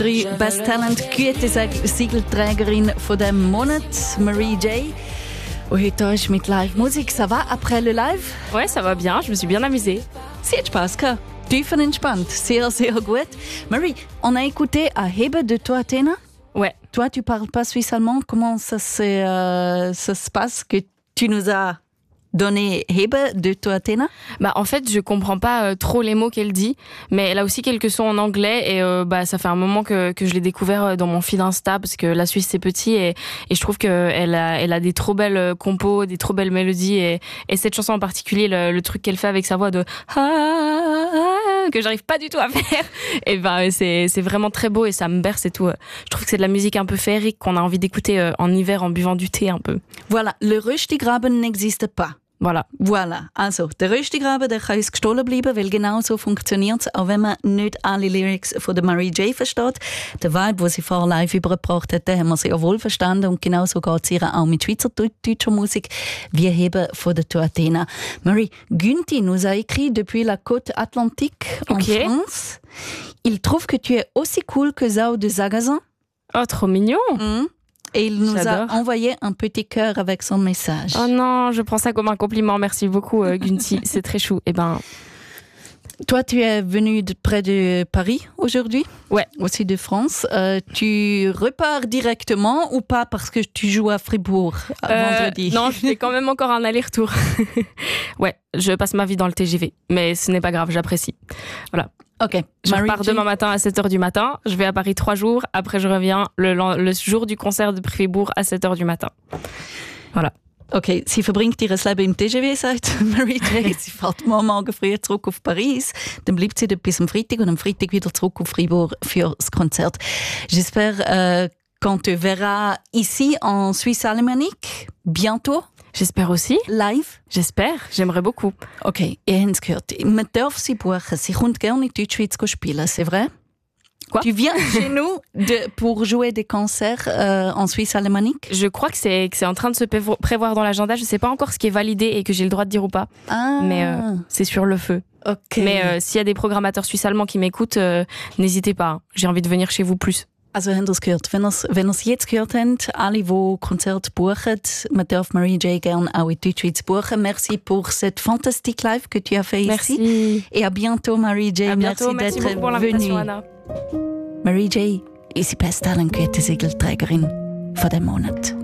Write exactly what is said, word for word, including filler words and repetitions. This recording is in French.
Best Talent Gütesiegelträgerin von dem Monat, Marie J. Und heute ist mit Live-Musik. Ça va après le live? Ouais, ça va bien. Je me suis bien amusée. Sie hat Spaß gehabt. Tiefenentspannt. Sehr, sehr gut. Marie, on a écouté à Hebe de toi, Athéna? Ouais. Toi, tu parles pas suisse allemand. Comment ça se, euh, ça se passe que tu nous as donné Hebe de toi, Athéna? Bah, en fait, je comprends pas euh, trop les mots qu'elle dit, mais elle a aussi quelques sons en anglais et euh, bah, ça fait un moment que, que je l'ai découvert dans mon feed Insta parce que la Suisse c'est petit et, et je trouve qu'elle a, elle a des trop belles compos, des trop belles mélodies et, et cette chanson en particulier, le, le truc qu'elle fait avec sa voix de que j'arrive pas du tout à faire, et bah, c'est, c'est vraiment très beau et ça me berce et tout. Je trouve que c'est de la musique un peu féerique qu'on a envie d'écouter en hiver en buvant du thé un peu. Voilà, le Röstigraben n'existe pas. Voilà. Voilà. Also, der Röstigraben, der kann uns gestohlen bleiben, weil genau so funktioniert es, auch wenn man nicht alle Lyrics von der Marie J. versteht. Der Vibe, den sie vorher live übergebracht hat, den haben wir sehr wohl verstanden und genau so geht es ihr auch mit schweizerdeutscher Musik, wie eben von der Athena. Marie, Günti nous a écrit depuis la côte atlantique en okay. France. Il trouve que tu es aussi cool que Zao de Zagazan. Oh, trop mignon! Mmh. Et il nous J'adore. a envoyé un petit cœur avec son message. Oh non, je prends ça comme un compliment. Merci beaucoup, euh, Günti. C'est très chou. Eh ben... Toi, tu es venu de près de Paris aujourd'hui? Ouais. Aussi de France. Euh, tu repars directement ou pas parce que tu joues à Fribourg euh, vendredi? Non, je fais quand même encore un aller-retour. Ouais, je passe ma vie dans le T G V. Mais ce n'est pas grave, j'apprécie. Voilà. Ok. Je Marie repars J. demain matin à sept heures du matin. Je vais à Paris trois jours. Après, je reviens le, le jour du concert de Fribourg à sept heures du matin. Voilà. Okay, sie verbringt ihr Leben im T G V, sagt Marie J. Sie fährt morgen früh zurück auf Paris. Dann bleibt sie dort bis am Freitag und am Freitag wieder zurück auf Fribourg für das Konzert. J'espère euh, qu'on te verra ici en Suisse alémanique bientôt. J'espère aussi. Live. J'espère. J'aimerais beaucoup. Okay, ihr habt es gehört. Man darf sie buchen. Sie kommt gerne in Deutschschweiz spielen, c'est vrai? Quoi? Tu viens chez nous de, pour jouer des concerts euh, en Suisse alémanique? Je crois que c'est, que c'est en train de se prévoir dans l'agenda. Je ne sais pas encore ce qui est validé et que j'ai le droit de dire ou pas. Ah. Mais euh, c'est sur le feu. Okay. Mais euh, s'il y a des programmateurs suisses-allemands qui m'écoutent, euh, n'hésitez pas. Hein. J'ai envie de venir chez vous plus. Also habt ihr es gehört. Wenn ihr es wenn ihr's jetzt gehört habt, alle, die Konzerte buchen, man darf Marie J. gerne auch in Deutschschweiz buchen. Merci pour cette fantastique live que tu as fait merci. ici. Et à bientôt, Marie J. À bientôt. Merci, merci d'être pour venue. Anna. Marie J. ist die Best Talent Gütesiegelträgerin von dem Monat.